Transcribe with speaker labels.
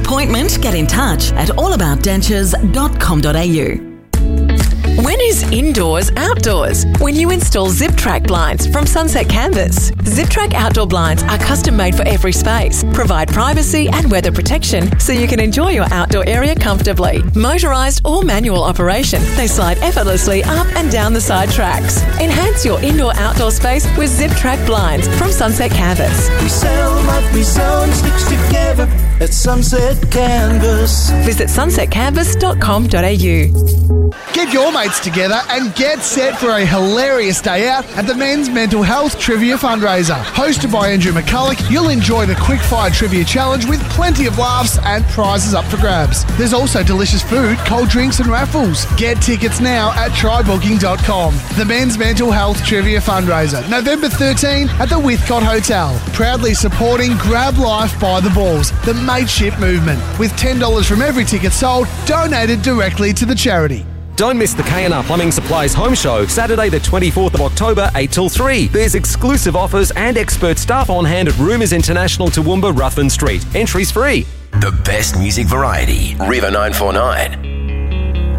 Speaker 1: appointment, get in touch at allaboutdentures.com.au.
Speaker 2: When is indoors outdoors? When you install ZipTrack blinds from Sunset Canvas. ZipTrack outdoor blinds are custom made for every space, provide privacy and weather protection so you can enjoy your outdoor area comfortably. Motorised or manual operation, they slide effortlessly up and down the side tracks. Enhance your indoor-outdoor space with ZipTrack blinds from Sunset Canvas.
Speaker 3: We sell what we sew and stitch together at Sunset Canvas.
Speaker 2: Visit sunsetcanvas.com.au.
Speaker 4: Get your mates together and get set for a hilarious day out at the Men's Mental Health Trivia Fundraiser. Hosted by Andrew McCulloch, you'll enjoy the Quickfire Trivia Challenge with plenty of laughs and prizes up for grabs. There's also delicious food, cold drinks and raffles. Get tickets now at trybooking.com. The Men's Mental Health Trivia Fundraiser, November 13 at the Whitcott Hotel. Proudly supporting Grab Life by the Balls, the mateship movement, with $10 from every ticket sold donated directly to the charity.
Speaker 5: Don't miss the K&R Plumbing Supplies Home Show, Saturday the 24th of October, 8 till 3. There's exclusive offers and expert staff on hand at Rumours International, Toowoomba, Ruthven Street. Entries free.
Speaker 6: The best music variety. River 949.